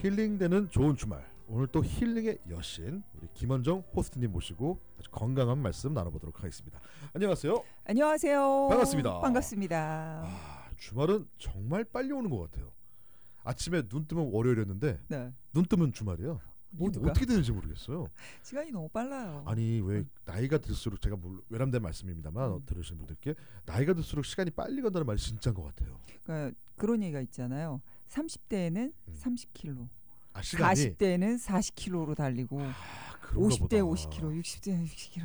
힐링되는 좋은 주말, 오늘 또 힐링의 여신 우리 김원정 호스트님 모시고 아주 건강한 말씀 나눠보도록 하겠습니다. 안녕하세요. 안녕하세요. 반갑습니다. 반갑습니다. 주말은 정말 빨리 오는 것 같아요. 아침에 눈 뜨면 월요일이었는데 네. 눈 뜨면 주말이에요. 어떻게 되는지 모르겠어요. 시간이 너무 빨라요. 아니 왜 나이가 들수록, 제가 물론 외람된 말씀입니다만 들으시는 분들께 나이가 들수록 시간이 빨리 간다는 말이 진짜인 것 같아요. 그러니까 그런 얘기가 있잖아요. 30대에는 30km, 시간이 40대는 40km로 달리고 50대 50km, 60대 60km.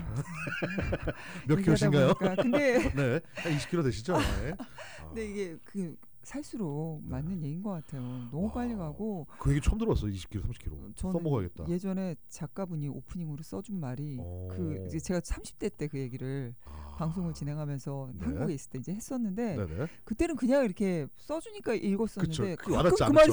몇 킬로신가요? 근데 네, 20km 되시죠? 네. 근데 이게 살수록 맞는 얘기인 것 같아요. 너무 빨리 가고. 그 얘기 처음 들어봤어요. 20km, 30km. 써먹어야겠다. 예전에 작가분이 오프닝으로 써준 말이 이제 제가 30대 때 그 얘기를 방송을 진행하면서 한국에 있을 때 이제 했었는데 네네. 그때는 그냥 이렇게 써주니까 읽었었는데 그쵸. 와닿지 않죠.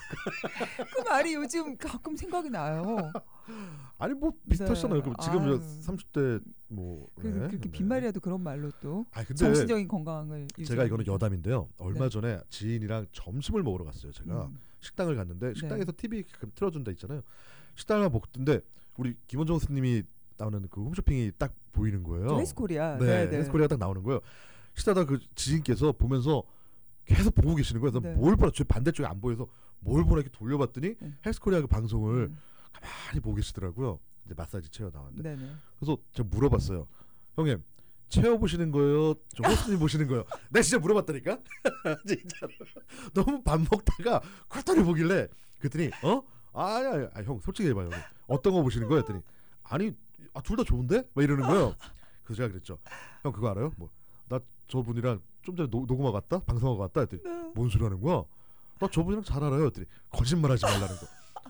그 말이 요즘 가끔 생각이 나요. 아니 뭐 비슷하시잖아요. 네. 지금 30대 뭐 그렇게 빈말이라도 그런 말로 또 근데 정신적인 건강을 제가 이거는 여담인데요. 얼마 네. 전에 지인이랑 점심을 먹으러 갔어요. 제가 식당을 갔는데 식당에서 TV 가끔 틀어준다 있잖아요. 식당을 먹던데 우리 김원정 스님이 나오는 그 홈쇼핑이 딱 보이는 거예요. 헬스코리아. 네, 헬스코리아가 딱 나오는 거예요. 식당다 그 지인께서 보면서 계속 보고 계시는 거예요. 그래서 뭘 보나, 제 반대쪽에 안 보여서 뭘 보나 이렇게 돌려봤더니 헬스코리아 그 방송을 가만히 보고 계시더라고요. 이제 마사지 체어 나왔는데. 그래서 제가 물어봤어요. 형님, 체어 보시는 거예요? 저 호스님 보시는 거예요? 내가 진짜 물어봤다니까? 진짜로. 너무 밥 먹다가 쿨타를 보길래 그랬더니 아니야, 형 솔직히 해봐요. 어떤 거 보시는 거예요? 했더니 아니, 둘 다 좋은데? 막 이러는 거예요. 그래서 제가 그랬죠. 형 그거 알아요? 나 저분이랑 좀 전에 녹음하고 갔다? 방송하고 갔다? 했더니 뭔 소리 하는 거야? 나 저분이랑 잘 알아요. 했더니 거짓말하지 말라는 거.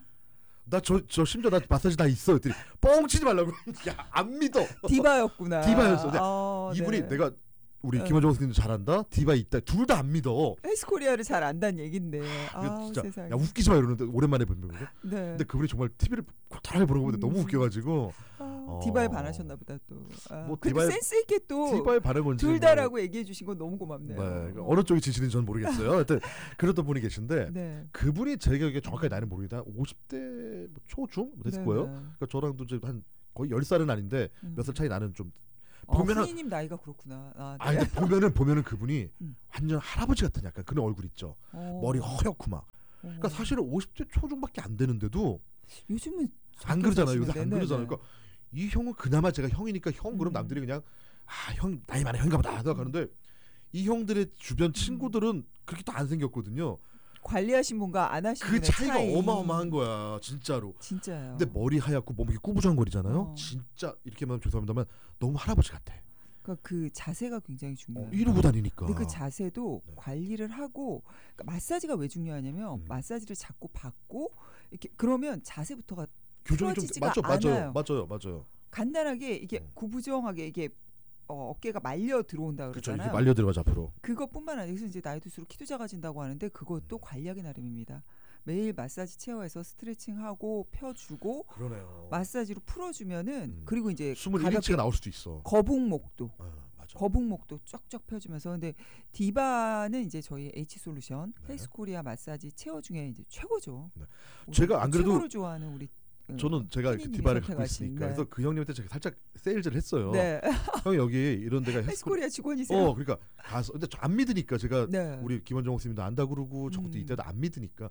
나 저 심지어 나 마사지 다 있어. 했더니 뻥치지 말라고. 야, 안 믿어. 디바였구나. 디바였어. 이분이 네. 내가 우리 김원정 선생님도 잘한다, 디바 있다, 둘 다 안 믿어. 헬스코리아를 잘 안다는 얘긴데. 진짜 세상에. 야 웃기지 마 이러는데 오랜만에 보는 거거든. 네. 근데 그분이 정말 TV를 고탈하게 보는 거 보는데 너무 웃겨가지고 디바에 반하셨나 보다 또. 뭐 디바에 센스 있게 또 디바에 반한 건지 둘 다라고 얘기해 주신 건 너무 고맙네요. 네. 어느 쪽이 진실인지 저는 모르겠어요. 하여튼 그러던 분이 계신데 네. 그분이 제 기억에 정확하게 나이는 모르겠다. 50대 초중 됐을 거예요. 그러니까 저랑도 이제 한 거의 10살은 아닌데 몇 살 차이 나는 좀. 보면은 후이님 나이가 그렇구나. 네. 근데 보면은 그분이 완전 할아버지 같은 약간 그런 얼굴 있죠. 머리 허옇고 막. 그러니까 사실은 50대 초중밖에 안 되는데도 요즘은 안 그러잖아요. 요새 안 그러잖아요. 그러니까 이 형은 그나마 제가 형이니까 형 그럼 남들이 그냥 형 나이 많은 형인가 보다 생각하는데 이 형들의 주변 친구들은 그렇게 또 안 생겼거든요. 관리하신 분과 안 하신 분의 그 차이가 어마어마한 거야 진짜로. 진짜요. 근데 머리 하얗고 몸이 꾸부정거리잖아요. 진짜 이렇게만 죄송합니다만 너무 할아버지 같아. 그러니까 그 자세가 굉장히 중요해요. 이러고 다니니까. 근데 그 자세도 관리를 하고, 그러니까 마사지가 왜 중요하냐면 마사지를 자꾸 받고 이렇게 그러면 자세부터가 교정이 틀어지지가 좀 않아요. 맞아요. 간단하게 이게 구부정하게 이게 어깨가 말려 들어온다 그러잖아요. 그렇죠. 말려 들어가죠 앞으로. 그것뿐만 아니라 그래서 이제 나이 들수록 키도 작아진다고 하는데 그것도 관리하기 나름입니다. 매일 마사지 체어에서 스트레칭하고 펴주고 그러네요. 마사지로 풀어주면은 그리고 이제 21인치가 나올 수도 있어. 거북목도 맞아. 거북목도 쫙쫙 펴주면서. 근데 디바는 이제 저희 H솔루션 헬스코리아 마사지 체어 중에 이제 최고죠. 네. 제가 안 그래도 최고로 좋아하는 우리 저는 제가 그 디바를 갖고 있으니까 그래서 그 형님한테 제가 살짝 세일즈를 했어요. 네. 형 여기 이런 데가 헬스코리아 직원이세요? 그러니까 가서 근데 저 안 믿으니까 제가 네. 우리 김원정 목사님도 안다 그러고 저것도 이때도 안 믿으니까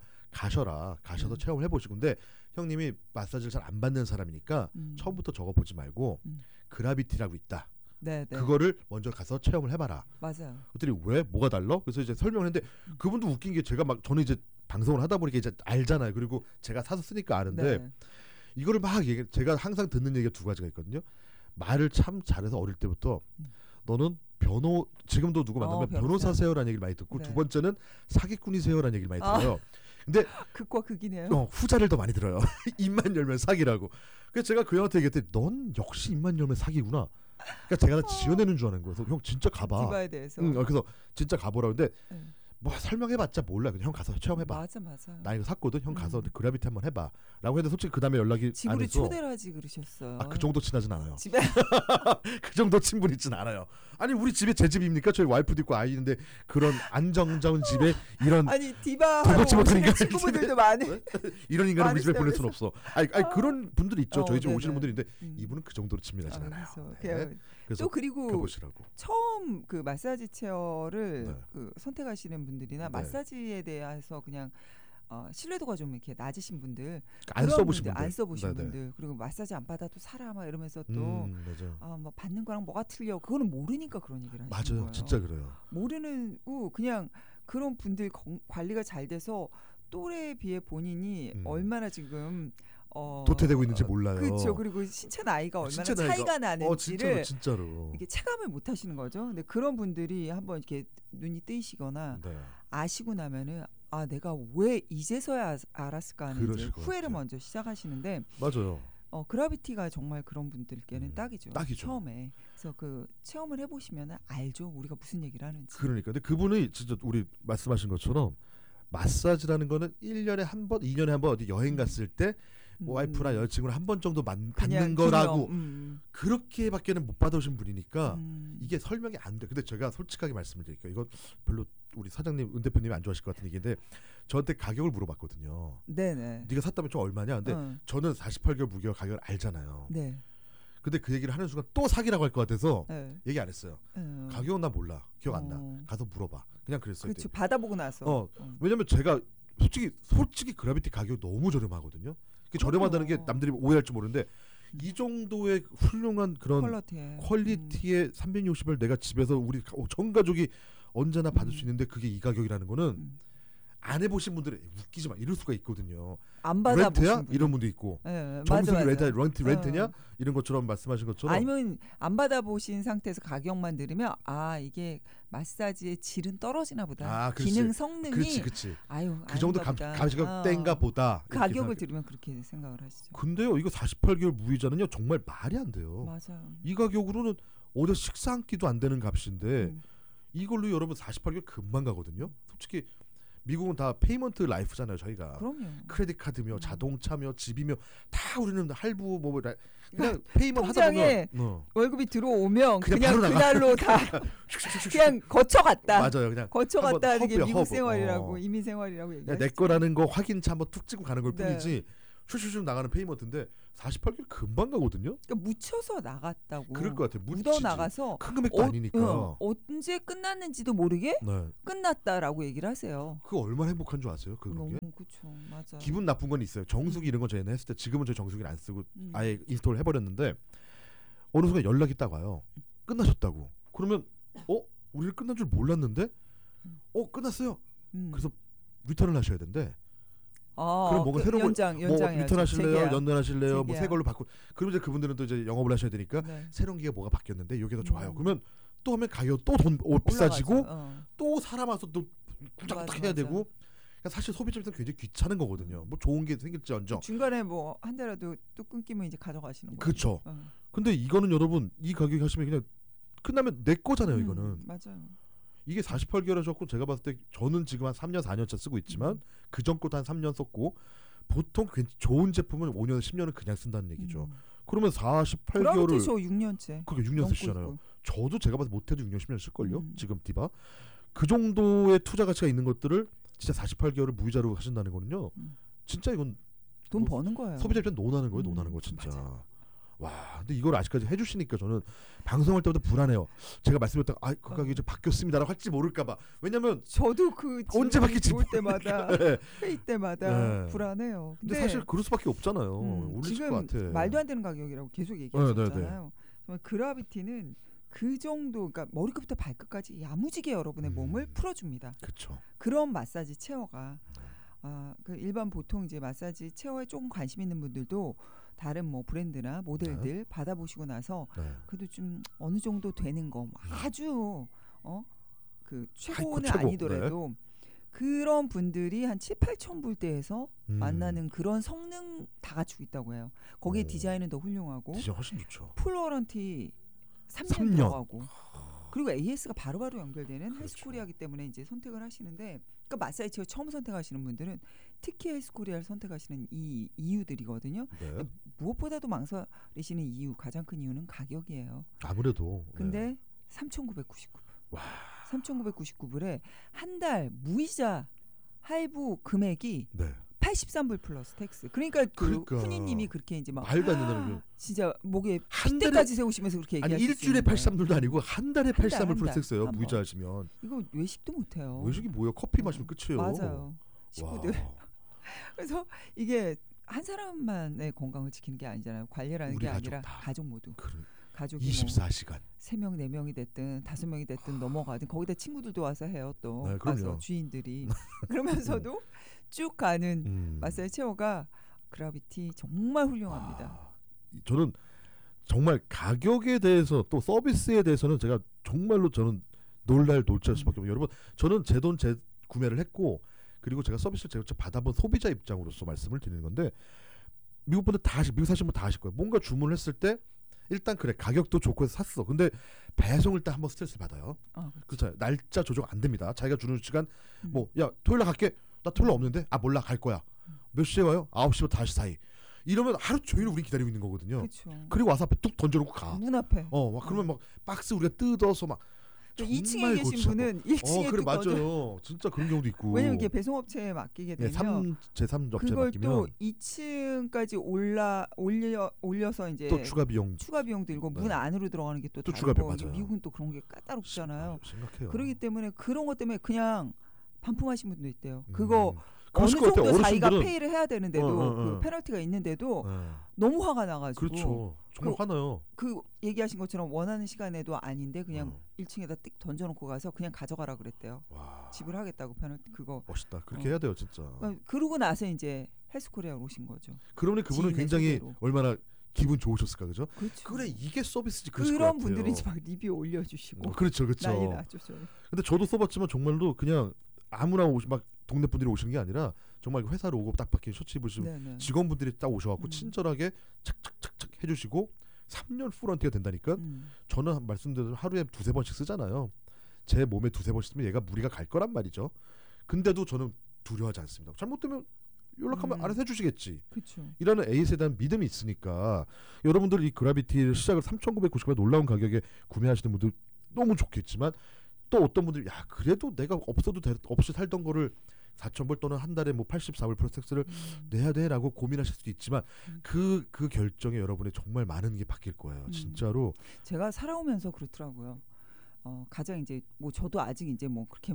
가셔서 체험을 해보시고. 근데 형님이 마사지를 잘 안 받는 사람이니까 처음부터 저거 보지 말고 그라비티라고 있다. 네. 그거를 먼저 가서 체험을 해봐라. 맞아요. 그랬더니 왜 뭐가 달라? 그래서 이제 설명을 했는데 그분도 웃긴 게 제가 막 저는 이제 방송을 하다 보니까 이제 알잖아요. 그리고 제가 사서 쓰니까 아는데 이거를 막 제가 항상 듣는 얘기가 두 가지가 있거든요. 말을 참 잘해서 어릴 때부터 너는 지금도 누구 만나면 변호사세요라는 얘기를 많이 듣고 두 번째는 사기꾼이세요라는 얘기를 많이 들어요. 근데 극과 극이네요. 후자를 더 많이 들어요. 입만 열면 사기라고. 그래서 제가 그 형한테 얘기했더니 넌 역시 입만 열면 사기구나. 그러니까 제가 지어내는 줄 아는 거예요. 그래서 형 진짜 가봐. 디바에 대해서. 그래서 진짜 가보라. 근데 뭐 설명해봤자 몰라. 그냥 형 가서 체험해봐. 맞아. 나 이거 샀거든. 형 가서 그라비티 한번 해봐. 라고 했는데 솔직히 그 다음에 연락이 집으로 안 해서. 초대를 하지 그러셨어요. 그 정도 친하진 않아요. 집에 그 정도 친분 있진 않아요. 아니 우리 집에 제 집입니까? 저희 와이프도 있고 아이 있는데 그런 안정적인 집에 이런 아니 디바 도놓지 못한 인간 친구분들도 많이 이런 인간을 우리 집에 보낼 수는 없어. 아니 그런 분들이 있죠. 저희 집에 네네. 오시는 분들인데 이분은 그 정도로 친밀하진 않아요. 그래서 또 그리고 가보시라고. 처음 그 마사지 체어를 네. 그 선택하시는 분들이나 네. 마사지에 대해서 그냥 신뢰도가 좀 이렇게 낮으신 분들, 안 써보신 분들, 안 써보신 네네. 분들, 그리고 마사지 안 받아도 살아 막 이러면서 또 맞아. 뭐 받는 거랑 뭐가 틀려? 그거는 모르니까 그런 얘기를 하시는 맞아요. 거예요. 진짜 그래요. 모르는 그냥 그런 분들 관리가 잘 돼서 또래에 비해 본인이 얼마나 지금 도태되고 있는지 몰라요. 그렇죠. 그리고 신체 나이가 얼마나 신체 나이가, 차이가 나는지를 진짜로. 이게 체감을 못 하시는 거죠. 근데 그런 분들이 한번 이렇게 눈이 뜨이시거나 네. 아시고 나면은 내가 왜 이제서야 알았을까 하는 이제 후회를 먼저 시작하시는데 맞아요. 그라비티가 정말 그런 분들께는 딱이죠. 딱이죠. 처음에. 그래서 그 체험을 해보시면 알죠. 우리가 무슨 얘기를 하는지. 그러니까. 근데 그분이 진짜 우리 말씀하신 것처럼 마사지라는 거는 1년에 한 번, 2년에 한 번 어디 여행 갔을 때 와이프나 여자친구를 한 번 정도 받는 거라고 그렇게밖에는 못 받으신 분이니까 이게 설명이 안 돼. 근데 제가 솔직하게 말씀을 드릴게요. 이거 별로 우리 사장님, 은 대표님이 안 좋아하실 것 같은 얘기인데 저한테 가격을 물어봤거든요. 네네. 네가 샀다면 좀 얼마냐? 근데 저는 48개월 무게와 가격을 알잖아요. 네. 근데 그 얘기를 하는 순간 또 사기라고 할 것 같아서 네. 얘기 안 했어요. 가격은 나 몰라. 기억 안 나. 가서 물어봐. 그냥 그랬어요. 그렇죠. 받아보고 나서. 왜냐면 제가 솔직히 그라비티 가격이 너무 저렴하거든요. 저렴하다는 게 남들이 오해할지 모르는데 이 정도의 훌륭한 그런 퀄리티의 360을 내가 집에서 우리 전 가족이 언제나 받을 수 있는데 그게 이 가격이라는 거는 안 해보신 분들은 웃기지 마 이럴 수가 있거든요. 안 받아보신 렌트야? 이런 분도 있고 정수기 렌트냐? 이런 것처럼 말씀하신 것처럼 아니면 안 받아보신 상태에서 가격만 들으면 이게 마사지의 질은 떨어지나 보다. 기능 성능이 그렇지. 아유 그 정도 가격 땐가 보다. 가격을 들으면 그렇게 생각을 하시죠. 근데요 이거 48개월 무이자는요 정말 말이 안 돼요. 맞아요. 이 가격으로는 어디 식사 한 끼도 안 되는 값인데 이걸로 여러분 48개월 금방 가거든요. 솔직히 미국은 다 페이먼트 라이프잖아요. 저희가 그럼요. 크레딧 카드며 자동차며 집이며 다 우리는 할부 그냥 페이먼트 하다 보면 월급이 들어오면 그냥 그날로 다 그냥 거쳐갔다. 맞아요. 그냥 거쳐갔다 하는 게 미국 생활이라고 이민 생활이라고 얘기하죠. 내 거라는 거 확인차 한번 툭 찍고 가는 걸 뿐이지 슈슈슈 나가는 페이먼트인데 48개월 금방 가거든요. 그러니까 묻혀서 나갔다고. 그럴 것 같아요. 묻어 나가서 큰 금액도 아니니까. 언제 끝났는지도 모르게 끝났다라고 얘기를 하세요. 그거 얼마나 행복한 줄 아세요? 그런 게? 그렇죠. 맞아. 기분 나쁜 건 있어요. 정수기 이런 거 저희는 했을 때 지금은 저희 정수기를 안 쓰고 아예 인스톨을 해버렸는데 어느 순간 연락이 딱 와요. 끝나셨다고. 그러면 우리는 끝난 줄 몰랐는데 끝났어요. 그래서 리턴을 하셔야 된대. 그럼 뭔가 새로운 리턴하실래요? 연장하실래요? 뭐 새 걸로 바꾸. 그럼 이제 그분들은 또 이제 영업을 하셔야 되니까 새로운 기가 뭐가 바뀌었는데 이게 더 좋아요. 그러면 또 하면 가격 또 돈 비싸지고 또 사람 와서 또 쿵짝쿵짝 해야 되고. 그러니까 사실 소비자 입장에서 굉장히 귀찮은 거거든요. 뭐 좋은 게 생길지언정. 중간에 뭐 한 달라도 또 끊기면 이제 가져가시는 거죠. 그렇죠. 근데 이거는 여러분 이 가격에 하시면 그냥 끝나면 내 거잖아요. 이거는. 맞아요. 이게 48개월 하셨고 제가 봤을 때 저는 지금 한 3년 4년 차 쓰고 있지만 그전 것도 한 3년 썼고 보통 좋은 제품은 5년 10년은 그냥 쓴다는 얘기죠. 그러면 48개월을 6년째. 그게 6년 쓰시잖아요. 저도 제가 봐서 못해도 6년 10년 쓸걸요. 지금 디바. 그 정도의 투자 가치가 있는 것들을 진짜 48개월을 무이자로 하신다는 거는요. 진짜 이건 돈 버는 거예요. 소비자 입장 논하는 거예요. 논하는 거 진짜. 맞아. 와, 근데 이걸 아직까지 해주시니까 저는 방송할 때부터 불안해요. 제가 말씀드렸다가 그 가격이 이제 바뀌었습니다라고 할지 모를까봐. 왜냐면 저도 그 언제 바뀔지 볼 때마다 회의 때마다 불안해요. 근데 사실 그럴 수밖에 없잖아요. 오르실 지금 것 같아. 말도 안 되는 가격이라고 계속 얘기하셨잖아요. 정말 그라비티는 그 정도, 그러니까 머리끝부터 발끝까지 야무지게 여러분의 몸을 풀어줍니다. 그렇죠. 그런 마사지 체어가 그 일반 보통 이제 마사지 체어에 조금 관심 있는 분들도 다른 뭐 브랜드나 모델들 받아보시고 나서 그래도 좀 어느 정도 되는 거 아주 그 최고는 아니더라도 그런 분들이 한 7, 8천 불대에서 만나는 그런 성능 다 갖추고 있다고 해요. 거기에 디자인은 더 훌륭하고 디자인 훨씬 좋죠. 풀 워런티 3년 들어가고 그리고 AS가 바로바로 연결되는 그렇죠. 헬스코리아이기 때문에 이제 선택을 하시는데, 그러니까 마사지 체어 처음 선택하시는 분들은 특히 헬스코리아를 선택하시는 이 이유들이거든요. 네. 무엇보다도 망설이시는 이유, 가장 큰 이유는 가격이에요. 아무래도. 근데 네. 3,999불. 와. 3,999불에 한 달 무이자 할부 금액이 네. 83불 플러스 텍스. 그러니까 그러니까. 훈이님이 그렇게 이제 막 말도 안 된다는 게. 진짜 목에 한 핏대까지 세우시면서 그렇게 아니 얘기하실 일주일에 수 있는 83불도 아니고 한 달에 한 달, 83불 한 플러스 달. 텍스예요. 한 번. 무이자하시면. 이거 외식도 못해요. 외식이 뭐예요? 커피 마시면 끝이에요. 맞아요. 식구들. 와. 그래서 이게 한 사람만의 건강을 지키는 게 아니잖아요. 관리라는 우리 게 가족 아니라 다. 가족 모두. 그래. 가족이 24시간. 3명, 4명이 됐든 5명이 됐든 넘어가든 거기다 친구들도 와서 해요. 또 네, 그럼요. 와서 주인들이. 그러면서도 쭉 가는 마사지 체어가 그라비티 정말 훌륭합니다. 저는 정말 가격에 대해서 또 서비스에 대해서는 제가 정말로 저는 놀랄 수밖에 없어요. 여러분, 저는 제 돈 제 구매를 했고, 그리고 제가 서비스를 직접 받아본 소비자 입장으로서 말씀을 드리는 건데, 미국 분들 다 미국 사시는 분 다 아실 거예요. 뭔가 주문을 했을 때 일단 그래 가격도 좋고 해서 샀어. 근데 배송일 때 한번 스트레스 받아요. 그렇죠. 날짜 조정 안 됩니다. 자기가 주는 시간 뭐 야 토요일에 갈게. 나 토요일 없는데. 아 몰라 갈 거야. 몇 시에 와요? 9시부터 5시 사이. 이러면 하루 종일 우리 기다리고 있는 거거든요. 그쵸. 그리고 와서 앞에 뚝 던져놓고 가. 문 앞에. 막 그러면 막 박스 우리가 뜯어서 막 2층에 계신 분은 1층에 그래 뚝 던져. 맞아요. 진짜 그런 경우도 있고. 왜냐면 이게 배송업체에 맡기게 되면 제3 업체 그걸 맡기면 또 2층까지 올려서 이제 또 추가 비용 들고 문 안으로 들어가는 게 또 추가 비용 다르고 맞아요. 미국은 또 그런 게 까다롭잖아요. 심각해요. 그렇기 때문에 그런 것 때문에 그냥 반품하신 분도 있대요. 그거 어느 그러실 것 같아요. 정도 자기가 어르신들은- 페이를 해야 되는데도 그 페널티가 있는데도 너무 화가 나가지고 그렇죠. 정말 화나요. 그 얘기하신 것처럼 원하는 시간에도 아닌데 그냥 1층에다 띡 던져놓고 가서 그냥 가져가라 그랬대요. 와. 지불하겠다고 페널티 그거. 멋있다. 그렇게 해야 돼요 진짜. 그러고 나서 이제 헬스코리아로 오신 거죠. 그러면 그분은 지인의 굉장히 소개로. 얼마나 기분 좋으셨을까 그죠? 그렇죠. 그래 이게 서비스지 그런 분들이 이제 막 리뷰 올려주시고 그렇죠. 난리 나죠. 근데 저도 써봤지만 정말로 그냥 아무나 막 동네 분들이 오시는 게 아니라 정말 회사로 오고 딱 박힌 셔츠 입으시고 직원분들이 딱 오셔갖고 친절하게 착착착착 해주시고 3년 풀원티가 된다니까. 저는 말씀드린 하루에 2-3번씩 쓰잖아요. 제 몸에 2-3번씩 쓰면 얘가 무리가 갈 거란 말이죠. 근데도 저는 두려워하지 않습니다. 잘못되면 연락하면 알아서 해주시겠지. 그쵸. 이라는 AS에 대한 믿음이 있으니까 여러분들 이 그라비티 시작을 3,990원 놀라운 가격에 구매하시는 분들 너무 좋겠지만 또 어떤 분들이 야 그래도 내가 없이 살던 거를 4,000불 또는 한 달에 뭐 84불 플러스 텍스를 내야 돼라고 고민하실 수도 있지만 그 결정에 여러분의 정말 많은 게 바뀔 거예요. 진짜로. 제가 살아오면서 그렇더라고요. 가장 이제 뭐 저도 아직 이제 뭐 그렇게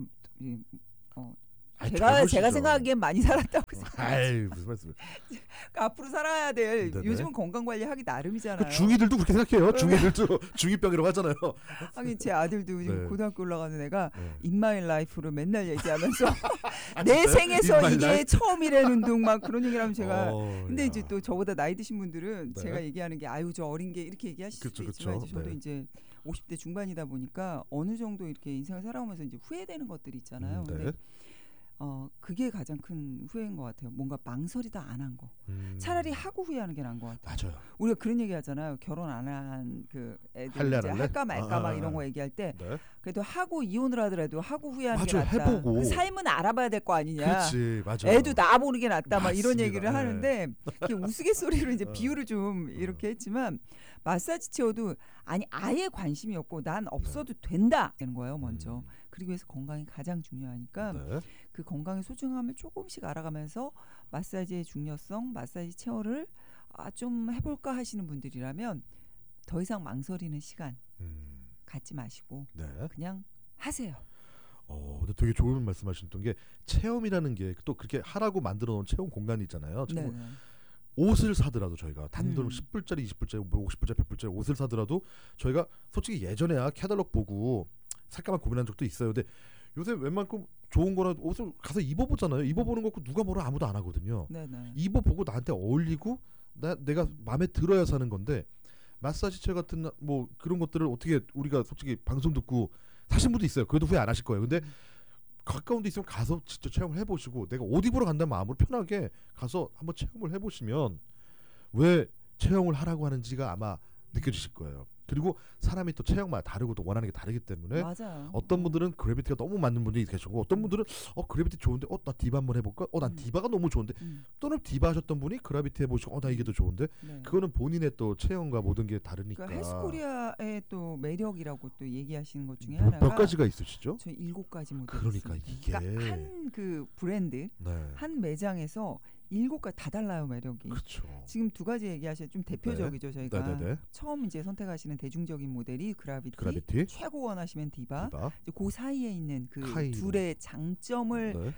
제가 생각하기엔 많이 살았다고 생각해요. 무슨 말씀을. 앞으로 살아야 될 요즘은 건강 관리하기 나름이잖아요. 그 중이들도 그렇게 생각해요. 중이들도 중이병이라고 하잖아요. 하긴 제 아들도 지금 고등학교 올라가는 애가 In My Life를 맨날 얘기하면서 내 생에서 이게 처음이라는 둥 막 그런 얘기를 하면 제가 근데 이제 또 저보다 나이 드신 분들은 제가 얘기하는 게 아유 저 어린 게 이렇게 얘기하실 수도 있지만 이제 저도 이제 50대 중반이다 보니까 어느 정도 이렇게 인생을 살아오면서 이제 후회되는 것들이 있잖아요. 근데 그게 가장 큰 후회인 것 같아요. 뭔가 망설이다 안 한 거. 차라리 하고 후회하는 게 나은 것 같아요. 맞아요. 우리가 그런 얘기 하잖아요. 결혼 안 한 그 애들 이제 할까 말까 막 이런 거 얘기할 때 그래도 하고 이혼을 하더라도 하고 후회하는 게 낫다. 해보고. 그 삶은 알아봐야 될 거 아니냐. 그렇지, 맞아. 애도 낳아보는 게 낫다. 막 이런 맞습니다. 얘기를 하는데 우스갯소리로 이제 비유를 좀 이렇게 했지만 마사지 체어도 아예 관심이 없고 난 없어도 된다 되는 거예요. 먼저. 그리고 해서 건강이 가장 중요하니까 그 건강의 소중함을 조금씩 알아가면서 마사지의 중요성, 마사지 체어를 좀 해볼까 하시는 분들이라면 더 이상 망설이는 시간 갖지 마시고 그냥 하세요. 근데 되게 좋은 말씀하셨던 게 체험이라는 게 또 그렇게 하라고 만들어 놓은 체험 공간이 있잖아요. 옷을 사더라도 저희가 단돈 10불짜리, 20불짜리, 50불짜리, 100불짜리 옷을 사더라도 저희가 솔직히 예전에야 캐달로그 보고 살까만 고민한 적도 있어요. 근데 요새 웬만큼 좋은 거나 옷을 가서 입어보잖아요. 입어보는 거 누가 뭐라 아무도 안 하거든요. 입어보고 나한테 어울리고 내가 마음에 들어야 사는 건데 마사지 체어 같은 뭐 그런 것들을 어떻게 우리가 솔직히 방송 듣고 사신 분도 있어요. 그래도 후회 안 하실 거예요. 근데 가까운 데 있으면 가서 직접 체험을 해보시고 내가 옷 입으러 간다는 마음으로 편하게 가서 한번 체험을 해보시면 왜 체험을 하라고 하는지가 아마 느껴지실 거예요. 그리고 사람이 또 체형마다 다르고 또 원하는 게 다르기 때문에 맞아요. 어떤 분들은 그래비티가 너무 맞는 분들이 계시고 어떤 분들은 그래비티 좋은데 나 디바 한번 해볼까? 난 디바가 너무 좋은데 또는 디바 하셨던 분이 그래비티 해보시고 나 이게 더 좋은데 네. 그거는 본인의 또 체형과 모든 게 다르니까. 그러니까 헬스코리아의 또 매력이라고 또 얘기하시는 것 중에 몇 하나가 가지가 있으시죠? 저희 7가지 모델 그러니까 있습니다. 이게 그러니까 한 그 브랜드 네. 한 매장에서 7가지 다 달라요 매력이. 그렇죠. 지금 2가지 얘기하셔 좀 대표적이죠. 저희가 네네네. 처음 이제 선택하시는 대중적인 모델이 그라비티. 최고 원하시면 디바. 이제 그 사이에 있는 그 카이로. 둘의 장점을 네.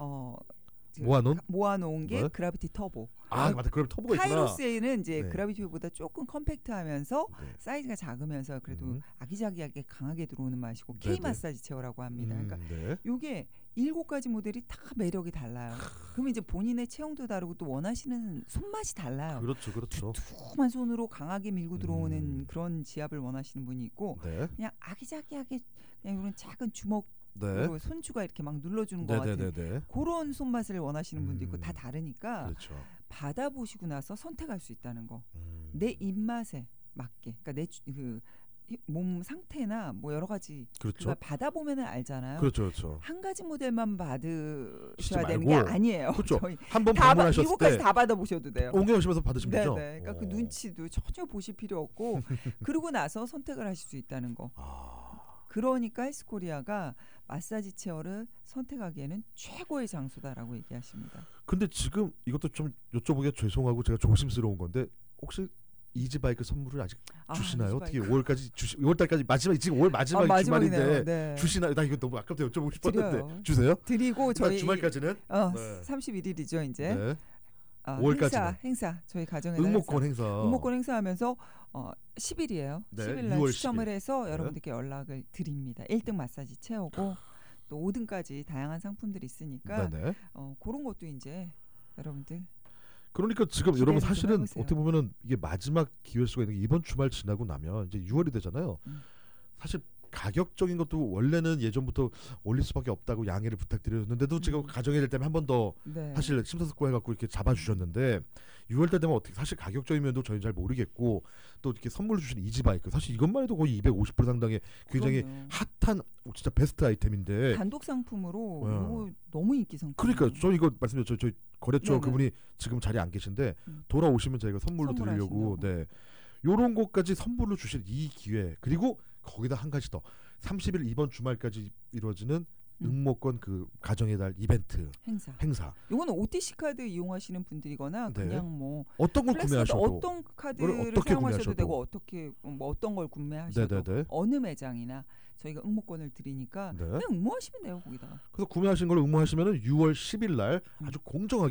모아놓은 게 네. 그라비티 터보. 맞다. 그럼 터보가 있구나. 카이로스에는 이제 네. 그라비티보다 조금 컴팩트하면서 네. 사이즈가 작으면서 그래도 아기자기하게 강하게 들어오는 맛이고 네네. K 마사지 체어라고 합니다. 그러니까 네. 요게 7가지 모델이 다 매력이 달라요. 그러면 이제 본인의 체형도 다르고 또 원하시는 손맛이 달라요. 그렇죠. 두툼한 손으로 강하게 밀고 들어오는 그런 지압을 원하시는 분이 있고 네. 그냥 아기자기하게 그냥 이런 작은 주먹 네. 손주가 이렇게 막 눌러주는 것 같은 네네네. 그런 손맛을 원하시는 분도 있고 다 다르니까 그렇죠. 받아보시고 나서 선택할 수 있다는 거. 내 입맛에 맞게. 그러니까 내 몸 상태나 뭐 여러 가지 그렇죠. 받아보면은 알잖아요. 그렇죠. 한 가지 모델만 받으셔야 시지 되는 게 말고. 아니에요. 그렇죠. 저희 한번 다 방문하셨을 7가지 때 다 받아보셔도 돼요. 옮겨오시면서 받으시면 되죠. 네네. 그러니까 그 눈치도 전혀 보실 필요 없고 그러고 나서 선택을 하실 수 있다는 거. 그러니까 헬스코리아가 마사지 체어를 선택하기에는 최고의 장소다라고 얘기하십니다. 근데 지금 이것도 좀 여쭤보기가 죄송하고 제가 조심스러운 건데 혹시 이지바이크 선물을 아직 주시나요? 어떻게 5월까지 5월달까지 마지막 지금 5월 마지막 주말인데 네. 주시나요? 나 이거 너무 아깝다 여쭤보고 싶었는데 드려요. 주세요? 드리고 저희 주말까지는 네. 31일이죠 이제. 네. 5월까지 행사 저희 가정의 응모권 행사하면서 10일이에요. 네, 10일 날 6월 추첨을 10일. 해서 네. 여러분들께 연락을 드립니다. 1등 마사지 채우고 또 5등까지 다양한 상품들이 있으니까 네네. 그런 것도 이제 여러분들 그러니까 지금 여러분 사실은 해보세요. 어떻게 보면은 이게 마지막 기회일 수가 있는 게 이번 주말 지나고 나면 이제 6월이 되잖아요. 사실 가격적인 것도 원래는 예전부터 올릴 수밖에 없다고 양해를 부탁드렸는데도 지금 가정의 일 때문에 한 번 더 네. 사실 심사숙고 해갖고 이렇게 잡아주셨는데 6월달 되면 어떻게 사실 가격적인 면도 저희는 잘 모르겠고 또 이렇게 선물로 주신 이지바이크 사실 이것만 해도 거의 250% 상당의 굉장히 그럼요. 핫한 진짜 베스트 아이템인데 단독 상품으로 네. 이거 너무 인기 상품. 그러니까 저 이거 말씀드렸죠. 저희 거래처 네네. 그분이 지금 자리에 안 계신데 돌아오시면 저희가 선물로 드리려고 선물하신다고. 네 요런 것까지 선물로 주실 이 기회 그리고 거기다 한 가지 더 30일 이번 주말까지 이루어지는 응모권 그 가정의 달 이벤트 행사. 이거는 OTC 카드 이용하시는 분들이거나 네. 그냥 뭐 어떤 걸 플렉스카드 구매하셔도 어떤 카드를 어떻게 사용하셔도 구매하셔도. 되고 어떻게 뭐 어떤 걸 구매하셔도 네네네. 어느 매장이나 저희가 응모권을 드리니까 네. 그냥 응모하시면 돼요 거기다가. 그래서 구매하신 걸 응모하시면은 6월 10일 날 아주 공정하게